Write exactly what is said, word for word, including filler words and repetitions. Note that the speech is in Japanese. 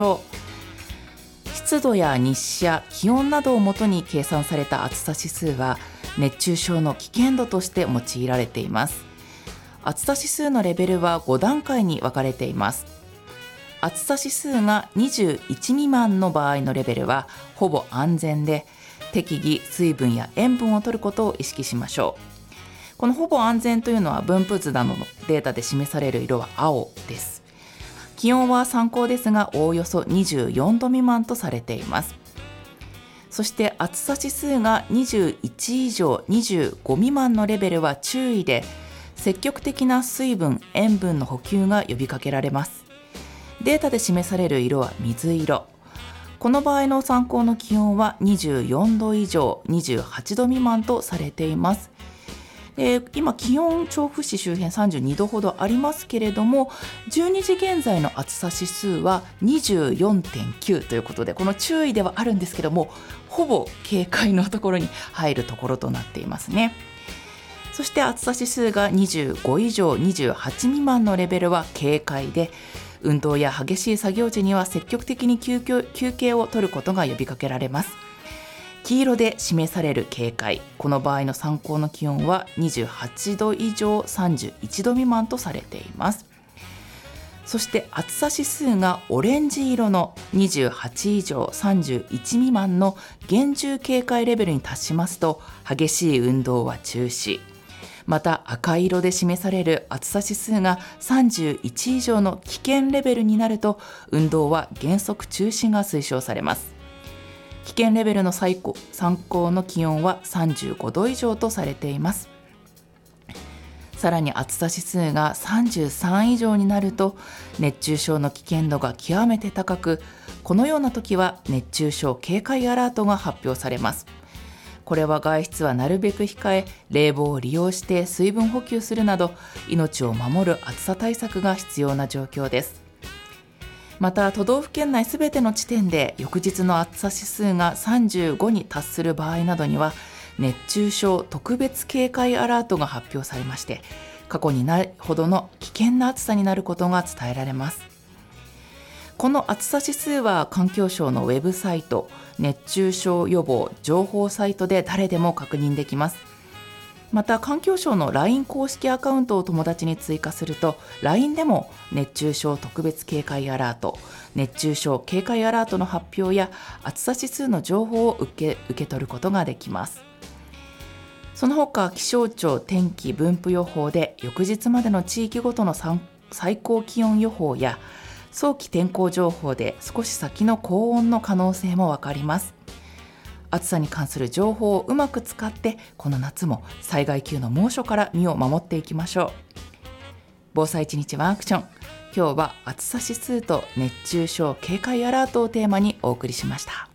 ょう。湿度や日射、気温などをもとに計算された暑さ指数は熱中症の危険度として用いられています。暑さ指数のレベルはご段階に分かれています。暑さ指数がにじゅういち未満の場合のレベルはほぼ安全で、適宜水分や塩分を摂ることを意識しましょう。このほぼ安全というのは分布図などのデータで示される色は青です。気温は参考ですが、おおよそにじゅうよんど未満とされています。そして暑さ指数がにじゅういち以上にじゅうご未満のレベルは注意で、積極的な水分・塩分の補給が呼びかけられます。データで示される色は水色。この場合の参考の気温はにじゅうよんど以上にじゅうはちど未満とされています。で今気温調布市周辺さんじゅうにどほどありますけれども、じゅうにじ現在の暑さ指数は にじゅうよんてんきゅう ということで、この注意ではあるんですけども、ほぼ警戒のところに入るところとなっていますね。そして暑さ指数がにじゅうご以上にじゅうはち未満のレベルは警戒で、運動や激しい作業時には積極的に休憩、休憩を取ることが呼びかけられます。黄色で示される警戒、この場合の参考の気温はにじゅうはちど以上さんじゅういちど未満とされています。そして暑さ指数がオレンジ色のにじゅうはち以上さんじゅういち未満の厳重警戒レベルに達しますと、激しい運動は中止。また赤色で示される暑さ指数がさんじゅういち以上の危険レベルになると、運動は原則中止が推奨されます。危険レベルの最高参考の気温はさんじゅうごど以上とされています。さらに暑さ指数がさんじゅうさん以上になると熱中症の危険度が極めて高く、このような時は熱中症警戒アラートが発表されます。これは外出はなるべく控え、冷房を利用して水分補給するなど、命を守る暑さ対策が必要な状況です。また都道府県内すべての地点で翌日の暑さ指数がさんじゅうごに達する場合などには、熱中症特別警戒アラートが発表されまして、過去にないほどの危険な暑さになることが伝えられます。この暑さ指数は環境省のウェブサイト、熱中症予防情報サイトで誰でも確認できます。また環境省の ライン 公式アカウントを友達に追加すると、 ライン でも熱中症特別警戒アラート、熱中症警戒アラートの発表や暑さ指数の情報を受け、受け取ることができます。その他気象庁天気分布予報で翌日までの地域ごとの最高気温予報や早期天候情報で少し先の高温の可能性もわかります。暑さに関する情報をうまく使って、この夏も災害級の猛暑から身を守っていきましょう。防災いちにちワンアクション、今日は暑さ指数と熱中症警戒アラートをテーマにお送りしました。